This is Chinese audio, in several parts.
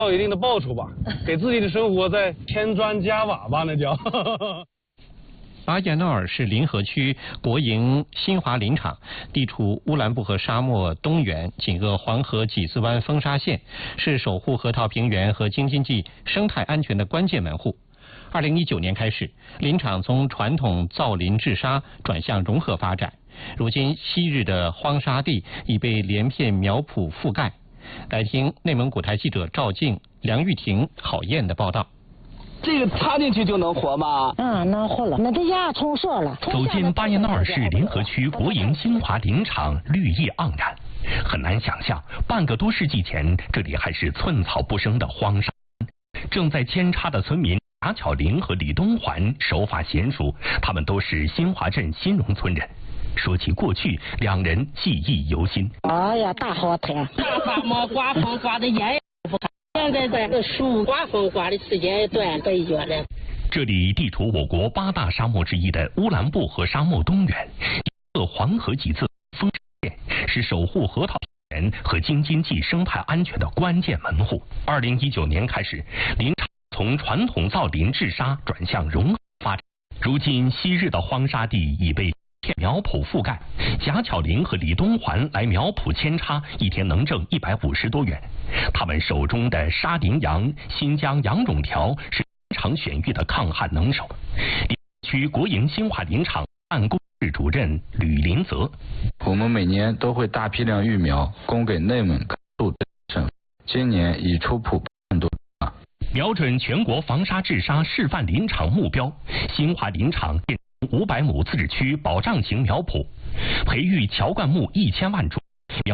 到一定的报酬吧，给自己的生活再添砖加瓦吧，那叫。 巴彦淖尔市临河区国营新华林场，地处乌兰布和沙漠东缘，紧扼黄河几兹湾风沙线，是守护河套平原和京津冀生态安全的关键门户。2019年开始，林场从传统造林治沙转向融合发展。如今，昔日的荒沙地已被连片苗圃覆盖。来听内蒙古台记者赵静、梁玉婷、郝燕的报道。 这个插进去就能活吗？ 能活了，那这牙虫少了。 走进巴彦淖尔市临河区国营新华林场，绿意盎然。很难想象，半个多世纪前，这里还是寸草不生的荒沙。正在扦插的村民贾巧玲和李东环手法娴熟，他们都是新华镇新荣村人。说起过去，两人记忆犹新。 哎呀，大好天！ 大刮毛刮风刮的严不看，现在这个树刮风刮的时间也短1个月了。 这里地处我国8大沙漠之一的乌兰布和沙漠东缘，黄河几次风沙线是守护河套平原和京津冀生态安全的关键门户。2019年开始，林场从传统造林治沙转向融合发展。如今，昔日的荒沙地已被苗圃覆盖，贾巧玲和李东环来苗圃扦插，一天能挣150多元。他们手中的沙林羊、新疆羊绒条是非常选育的抗旱能手。区国营新华林场办公室主任吕林泽： 我们每年都会大批量育苗供给内蒙、甘肃省，今年已出圃8万多了。 瞄准全国防沙治沙示范林场目标，新华林场建500亩自治区保障型苗圃，培育乔灌木1000万株，苗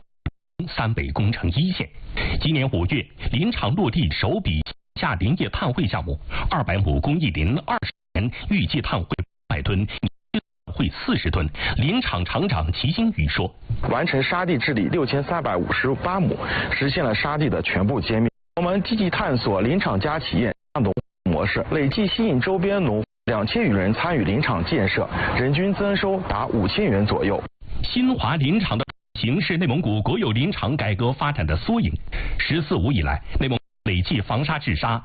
3北工程1线。今年5月，林场落地首笔下林业碳汇项目，200亩公益林20年，预计碳汇100吨，会40吨。林场厂长齐新宇说：“ 完成沙地治理6358亩，实现了沙地的全部歼灭。我们积极探索林场加企业上农模式，累计吸引周边农2000余人参与林场建设，人均增收达5000元左右。” 新华林场的形是内蒙古国有林场改革发展的缩影。14五以来，内蒙累计防沙治沙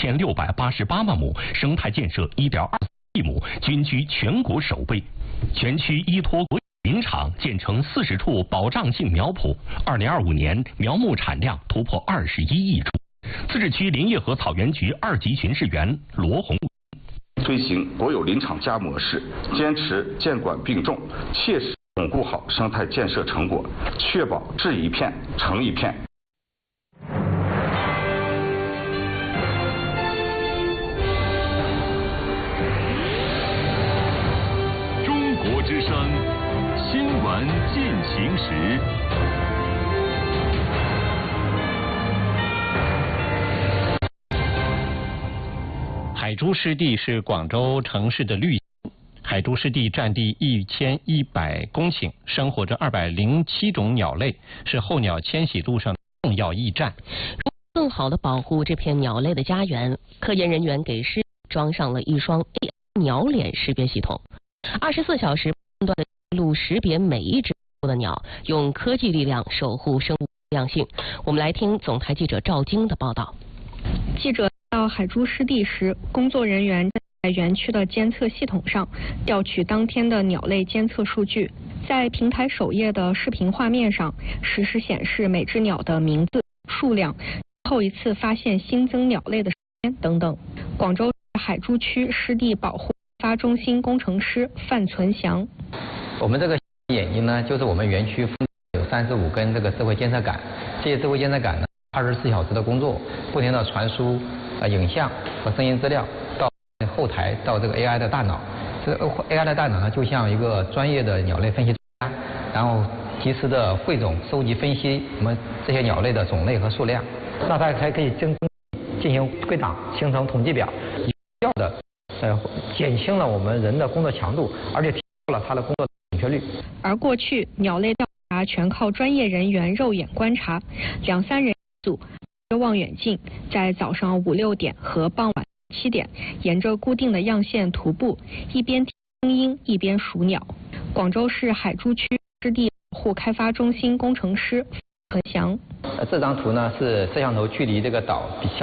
6688万亩，生态建设1.24亿亩，均居全国首位。全区依托国有林场建成40处保障性苗圃，2025年苗木产量突破21亿株。自治区林业和草原局2级巡视员罗红。 推行国有林场加模式，坚持监管并重，切实巩固好生态建设成果，确保治一片成一片。 中国之声，新闻进行时。 海珠湿地是广州城市的绿。海珠湿地占地1100公顷，生活着207种鸟类，是候鸟迁徙路上的重要驿站。 更好地保护这片鸟类的家园，科研人员给湿地装上了一双 AI 鸟脸识别系统，24小时不断地记录识别每一只的鸟，用科技力量守护生物多样性。我们来听总台记者赵晶的报道。 记者到海珠湿地时，工作人员在园区的监测系统上调取当天的鸟类监测数据，在平台首页的视频画面上实时显示每只鸟的名字、数量、后一次发现新增鸟类的时间等等。广州海珠区湿地保护开发中心工程师范存祥： 我们这个眼睛呢，就是我们园区有35根这个智慧监测杆，这些智慧监测杆呢，24小时的工作，不停地传输影像和声音资料到后台，到这个 AI 的大脑。这个 AI 的大脑呢，就像一个专业的鸟类分析专家，然后及时的汇总、收集、分析我们这些鸟类的种类和数量，那它才可以进行归档，形成统计表，有效的减轻了我们人的工作强度，而且提高了它的工作准确率。 而过去鸟类调查全靠专业人员肉眼观察，2、3人组望远镜，在早上5、6点和傍晚7点，沿着固定的样线徒步，一边听声音一边数鸟。广州市海珠区湿地保护开发中心工程师何翔： 这张图呢是摄像头距离这个岛比较